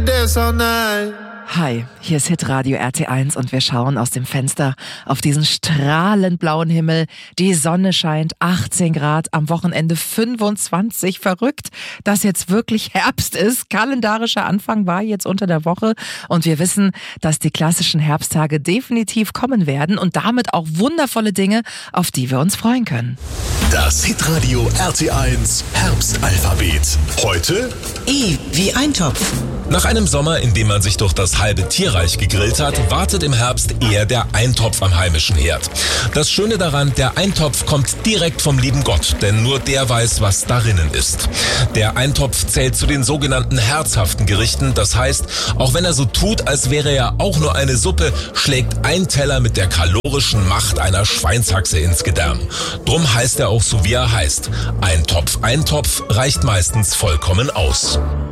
Hi, hier ist Hitradio RT1 und wir schauen aus dem Fenster auf diesen strahlend blauen Himmel. Die Sonne scheint, 18 Grad, am Wochenende 25. Verrückt, dass jetzt wirklich Herbst ist. Kalendarischer Anfang war jetzt unter der Woche und wir wissen, dass die klassischen Herbsttage definitiv kommen werden und damit auch wundervolle Dinge, auf die wir uns freuen können. Das Hitradio RT1 Herbstalphabet. Heute E wie Eintopf. Nach einem Sommer, in dem man sich durch das halbe Tierreich gegrillt hat, wartet im Herbst eher der Eintopf am heimischen Herd. Das Schöne daran, der Eintopf kommt direkt vom lieben Gott, denn nur der weiß, was darinnen ist. Der Eintopf zählt zu den sogenannten herzhaften Gerichten. Das heißt, auch wenn er so tut, als wäre er auch nur eine Suppe, schlägt ein Teller mit der kalorischen Macht einer Schweinshaxe ins Gedärm. Drum heißt er auch so, wie er heißt. Ein Topf reicht meistens vollkommen aus.